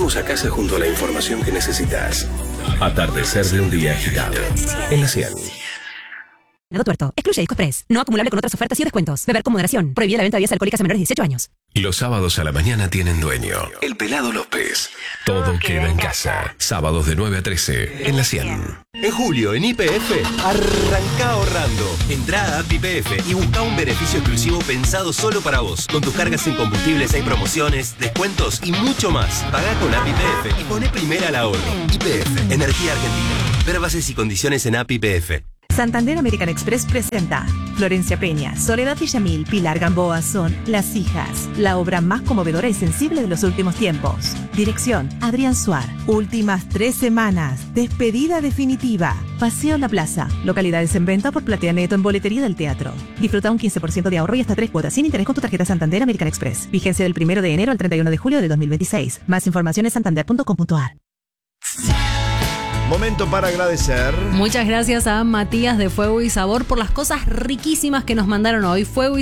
llegamos a casa junto a la información que necesitas. Atardecer de un día agitado. En la 100. Tuerto. Excluye Disco Express. No acumulable con otras ofertas y descuentos. Beber con moderación. Prohibida la venta de bebidas alcohólicas a menores de 18 años. Los sábados a la mañana tienen dueño. El Pelado López. Todo queda en casa. Sábados de 9 a 13. En la 100. En julio, en YPF, arranca ahorrando. Entrá a App YPF y busca un beneficio exclusivo pensado solo para vos. Con tus cargas en combustibles hay promociones, descuentos y mucho más. Pagá con App YPF y poné primera al ahorro. YPF, Energía Argentina. Ver bases y condiciones en App YPF. Santander American Express presenta Florencia Peña, Soledad Villamil, Pilar Gamboa son Las Hijas, la obra más conmovedora y sensible de los últimos tiempos. Dirección, Adrián Suar. Últimas 3 semanas. Despedida definitiva. Paseo La Plaza. Localidades en venta por Platea Neto en boletería del teatro. Disfruta un 15% de ahorro y hasta 3 cuotas sin interés con tu tarjeta Santander American Express. Vigencia del 1 de enero al 31 de julio de 2026. Más información en santander.com.ar. Momento para agradecer. Muchas gracias a Matías de Fuego y Sabor por las cosas riquísimas que nos mandaron hoy. Fuego y